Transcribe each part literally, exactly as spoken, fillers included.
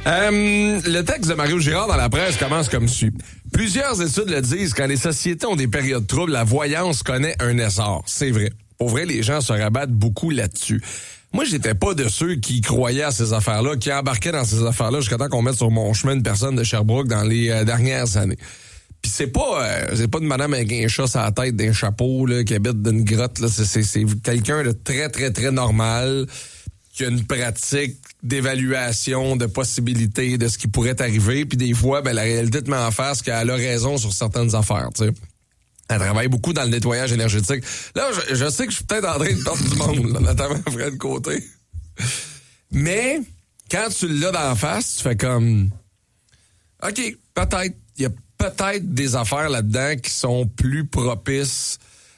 Euh, le texte de Mario Girard dans la presse commence comme suit. Plusieurs études le disent, quand les sociétés ont des périodes troubles, la voyance connaît un essor. C'est vrai. Pour vrai, les gens se rabattent beaucoup là-dessus. Moi, j'étais pas de ceux qui croyaient à ces affaires-là, qui embarquaient dans ces affaires-là jusqu'à temps qu'on mette sur mon chemin une personne de Sherbrooke dans les euh, dernières années. Puis c'est pas euh, c'est pas de madame avec un chat sur la tête, d'un chapeau, là, qui habite dans une grotte, là. C'est, c'est, c'est quelqu'un de très, très, très normal, qui a une pratique d'évaluation, de possibilités, de ce qui pourrait arriver. Puis des fois, ben la réalité te met en face qu'elle a raison sur certaines affaires, tu sais. Elle travaille beaucoup dans le nettoyage énergétique. Là, je, je sais que je suis peut-être en train de perdre du monde, là, notamment Fred Côté. Mais, quand tu l'as d'en face, tu fais comme... OK, peut-être. Il y a peut-être des affaires là-dedans qui sont plus propices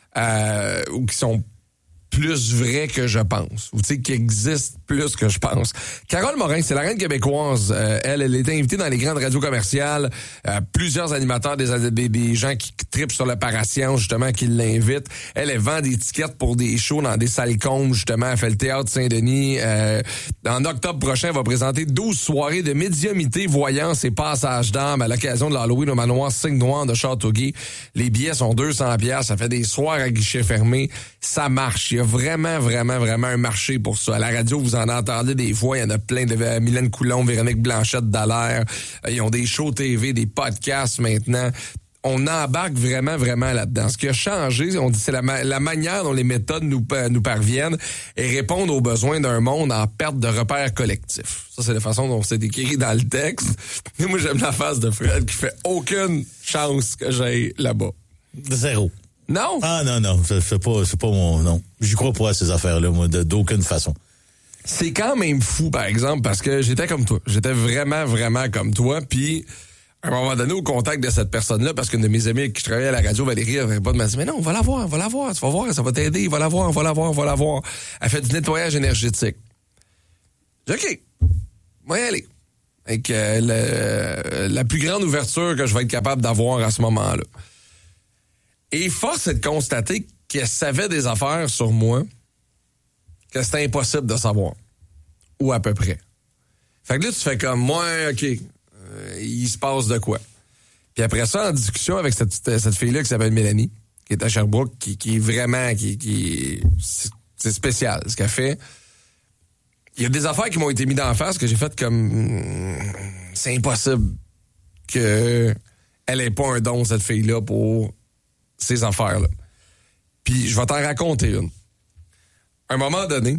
à, ou qui sont plus vraies que je pense. Ou tu sais, qui existent plus que je pense. Carole Morin, c'est la reine québécoise. Euh, elle, elle est invitée dans les grandes radios commerciales. Euh, plusieurs animateurs, des, des, des gens qui tripent sur le patience, justement, qui l'invitent. Elle, elle vend des tickets pour des shows dans des salles combes, justement. Elle fait le Théâtre Saint-Denis. Euh, en octobre prochain, elle va présenter douze soirées de médiumité, voyance et passage d'âme à l'occasion de l'Halloween au manoir Cygne Noir de Châteauguay. Les billets sont deux cents dollars. Ça fait des soirs à guichet fermé. Ça marche. Il y a vraiment, vraiment, vraiment un marché pour ça. À la radio, vous en entendez des fois. Il y en a plein de euh, Mylène Coulon, Véronique Blanchette Dallaire. Euh, ils ont des shows T V, des podcasts maintenant. On embarque vraiment, vraiment là-dedans. Ce qui a changé, on dit, c'est la, ma- la manière dont les méthodes nous, euh, nous parviennent et répondent aux besoins d'un monde en perte de repères collectifs. Ça, c'est la façon dont c'est écrit dans le texte. Mais moi, j'aime la face de Fred qui fait aucune chance que j'aille là-bas. Zéro. Non? Ah non, non, c'est, c'est pas c'est pas mon... Non, j'y crois pas à ces affaires-là, moi, de, d'aucune façon. C'est quand même fou, par exemple, parce que j'étais comme toi. J'étais vraiment, vraiment comme toi, puis à un moment donné, au contact de cette personne-là, parce qu'une de mes amies qui travaillait à la radio, Valérie, elle pas de m'a dit, mais non, on va la voir, on va la voir, tu vas voir, ça va t'aider, va la voir, on va la voir, on va la voir. Elle fait du nettoyage énergétique. J'ai dit, OK, moi y aller. Avec euh, le, la plus grande ouverture que je vais être capable d'avoir à ce moment-là. Et force est de constater qu'elle savait des affaires sur moi que c'était impossible de savoir. Ou à peu près. Fait que là, tu fais comme, moi, OK, euh, il se passe de quoi? Puis après ça, en discussion avec cette, cette fille-là qui s'appelle Mélanie, qui est à Sherbrooke, qui, qui est vraiment, qui, qui c'est, c'est spécial ce qu'elle fait. Il y a des affaires qui m'ont été mises en face que j'ai faites comme, c'est impossible que elle ait pas un don, cette fille-là, pour ces affaires-là. Puis je vais t'en raconter une. À un moment donné,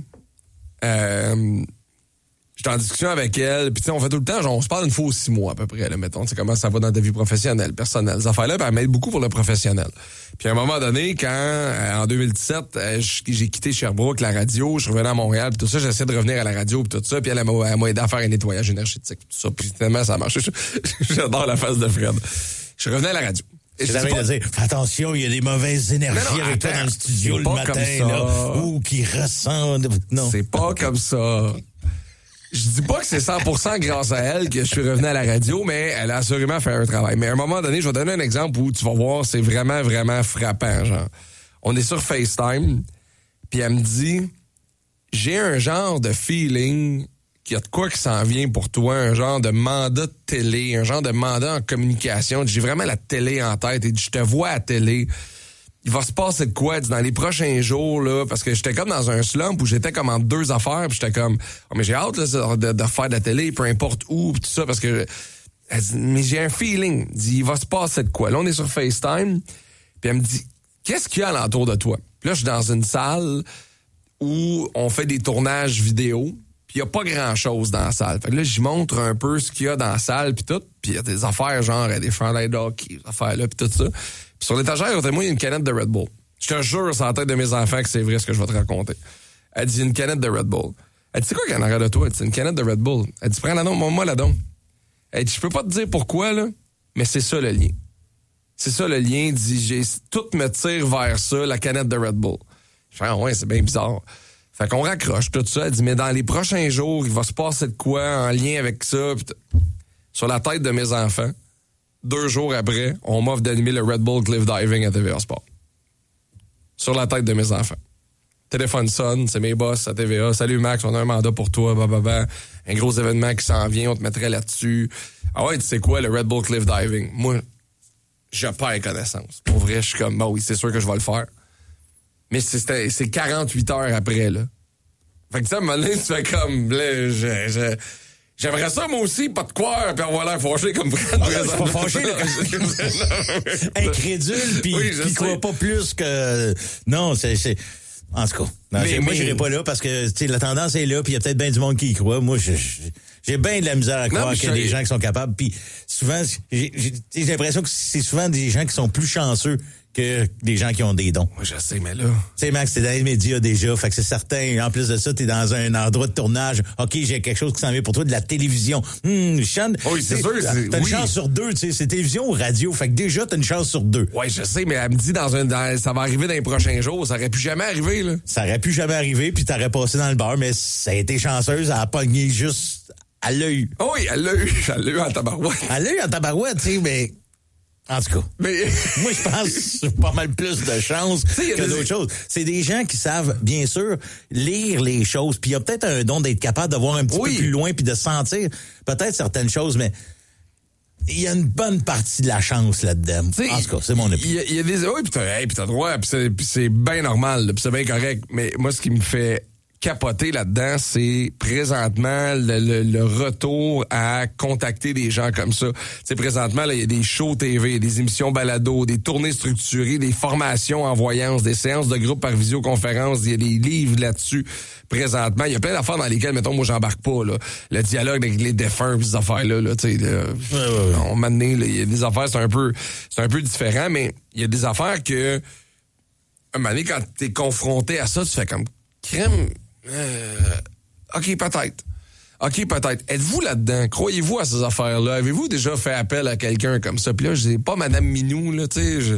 euh, j'étais en discussion avec elle, puis tu sais, on fait tout le temps, genre, on se parle une fois aux six mois à peu près, là, mettons, tu sais, comment ça va dans ta vie professionnelle, personnelle. Ces affaires-là, ben, elle m'aide beaucoup pour le professionnel. Puis à un moment donné, quand, euh, en deux mille dix-sept, euh, j'ai quitté Sherbrooke, la radio, je revenais à Montréal, puis tout ça, j'essayais de revenir à la radio, puis tout ça, puis elle, elle m'a, elle m'a aidé à faire un nettoyage énergétique, tout ça, puis finalement, ça a marché. J'adore la face de Fred. Je revenais à la radio. C'est la pas... de dire, attention, il y a des mauvaises énergies non, non, avec attends, toi dans le studio le matin, là, ou qui ressentent... Non. C'est pas comme ça. Je dis pas que c'est cent pour cent grâce à elle que je suis revenu à la radio, mais elle a assurément fait un travail. Mais à un moment donné, je vais donner un exemple où tu vas voir, c'est vraiment, vraiment frappant, genre. On est sur FaceTime, puis elle me dit, j'ai un genre de feeling qu'il y a de quoi qui s'en vient pour toi, un genre de mandat de télé, un genre de mandat en communication. J'ai vraiment la télé en tête et je te vois à la télé. Il va se passer de quoi dans les prochains jours, là, parce que j'étais comme dans un slump où j'étais comme en deux affaires, puis j'étais comme, oh, mais j'ai hâte là, de, de faire de la télé, peu importe où, pis tout ça, parce que, elle dit, mais j'ai un feeling. Elle dit, il va se passer de quoi? Là, on est sur FaceTime, puis elle me dit, qu'est-ce qu'il y a alentour de toi? Puis là, je suis dans une salle où on fait des tournages vidéo, puis il y a pas grand-chose dans la salle. Fait que là, j'y montre un peu ce qu'il y a dans la salle, puis tout, puis il y a des affaires, genre, des chandails de hockey, des affaires-là, puis tout ça. Puis sur l'étagère, côté de moi, il y a une canette de Red Bull. Je te jure, c'est en tête de mes enfants que c'est vrai ce que je vais te raconter. Elle dit, une canette de Red Bull. Elle dit, c'est quoi qu'il y en a de toi? Elle dit, une canette de Red Bull. Elle dit, prends la don, moi la don. Elle dit, je peux pas te dire pourquoi, là, mais c'est ça le lien. C'est ça le lien. Elle dit, j'ai, tout me tire vers ça, la canette de Red Bull. Je fais, ah ouais, c'est bien bizarre. Fait qu'on raccroche tout ça. Elle dit, mais dans les prochains jours, il va se passer de quoi en lien avec ça? Pis sur la tête de mes enfants, deux jours après, on m'offre d'animer le Red Bull Cliff Diving à T V A Sport. Sur la tête de mes enfants. téléphone sonne, c'est mes boss à T V A. Salut Max, on a un mandat pour toi, blablabla. Un gros événement qui s'en vient, on te mettrait là-dessus. Ah ouais, tu sais quoi, le Red Bull Cliff Diving. Moi, j'ai pas connaissance. Pour vrai, je suis comme, bah oui, c'est sûr que je vais le faire. Mais c'est, c'est quarante-huit heures après, là. Fait que ça, à un moment donné, tu fais comme, là, je, je, j'aimerais ça, moi aussi, pas de quoi, puis on va l'air fâché comme Fred. Ah, je suis pas fâché, là. Incrédule, puis oui, qui croit pas plus que... Non, c'est... c'est... En tout cas, non, mais, moi, mais... j'irai pas là parce que, tu sais, la tendance est là, puis il y a peut-être bien du monde qui y croit. Moi, je, je, j'ai bien de la misère à croire non, qu'il y a des gens qui sont capables. Puis souvent, j'ai, j'ai, j'ai l'impression que c'est souvent des gens qui sont plus chanceux que des gens qui ont des dons. Moi, je sais, mais là... Tu sais, Max, t'es dans les médias déjà, fait que c'est certain. En plus de ça, t'es dans un endroit de tournage. OK, j'ai quelque chose qui s'en vient pour toi, de la télévision. Hum, Sean, oui, c'est sûr. C'est, t'as une oui. chance sur deux, tu sais, c'est télévision ou radio. Fait que déjà, t'as une chance sur deux. Oui, je sais, mais elle me dit dans un, dans, ça va arriver dans les prochains jours. Ça aurait pu jamais arriver, là. Ça aurait pu jamais arriver, puis t'aurais passé dans le bar, mais ça a été chanceuse, elle a pogné juste... Elle l'a eu. Oh oui, elle l'a eu. Elle l'a eu en tabarouette. Elle l'a eu en tabarouette, tu sais, mais... En tout cas, mais moi, je pense que j'ai pas mal plus de chance que des... d'autres choses. C'est des gens qui savent, bien sûr, lire les choses. Puis il y a peut-être un don d'être capable de voir un petit oui. peu plus loin puis de sentir peut-être certaines choses, mais il y a une bonne partie de la chance là-dedans. T'sais, en tout cas, c'est mon opinion. Il y, y a des... Oui, puis t'as, hey, puis t'as droit, puis c'est, c'est bien normal, puis c'est bien correct. Mais moi, ce qui me fait... capoter là-dedans, c'est présentement le, le, le retour à contacter des gens comme ça. Tu sais, présentement, là, il y a des shows T V, des émissions balado, des tournées structurées, des formations en voyance, des séances de groupe par visioconférence, il y a des livres là-dessus présentement. Il y a plein d'affaires dans lesquelles, mettons, moi, j'embarque pas, là. Le dialogue avec les défunts, ces affaires-là, là, tu sais, là, ouais, ouais. on m'a donné, là, il y a des affaires, c'est un peu, c'est un peu différent, mais il y a des affaires que, un moment donné, quand t'es confronté à ça, tu fais comme, crème, Euh, OK, peut-être. OK, peut-être. Êtes-vous là-dedans? Croyez-vous à ces affaires-là? Avez-vous déjà fait appel à quelqu'un comme ça? Puis là, je dis pas Madame Minou, là, tu sais, je...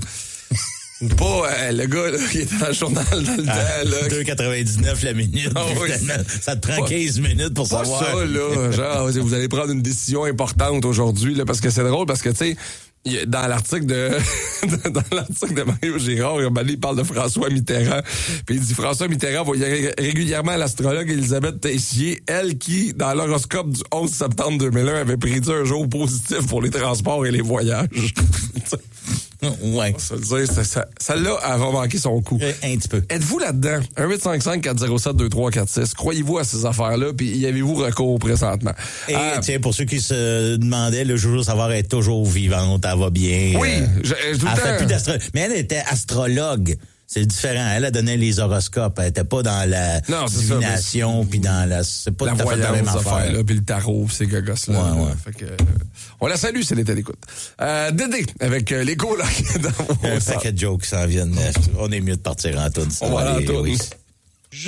Pas euh, le gars là, qui était dans le journal dans le ah, temps. Là. deux quatre-vingt-dix-neuf la minute. Oh, oui, ça te prend pas, quinze minutes pour pas savoir. Ça, là, genre, vous allez prendre une décision importante aujourd'hui, là, parce que c'est drôle, parce que, tu sais, dans l'article de dans l'article de Mario Girard, il parle de François Mitterrand. Puis il dit François Mitterrand voyait régulièrement l'astrologue Elisabeth Tessier, elle qui, dans l'horoscope du onze septembre deux mille un, avait prédit un jour positif pour les transports et les voyages. Ouais. Ça veut dire, ça, ça, celle-là, elle va manquer son coup. Un petit peu. Êtes-vous là-dedans? un huit cinq cinq quatre zéro sept deux trois quatre six. Croyez-vous à ces affaires-là? Puis y avez-vous recours présentement? Et euh, tiens, pour ceux qui se demandaient, le jour de savoir est toujours vivante, elle va bien. Oui. Euh, je, je, elle fait plus d'astrologue. Mais elle était astrologue. C'est différent. Elle a donné les horoscopes. Elle était pas dans la non, divination, puis dans la... C'est pas la tout à fait la même affaire. Puis le tarot, ces gogos-là. Ouais, ouais. Fait que, euh, on la salue, c'est l'état d'écoute. Euh, Dédé, avec euh, l'écho, là. Un paquet de jokes qui s'en viennent. On est mieux de partir en toune. On va en toune.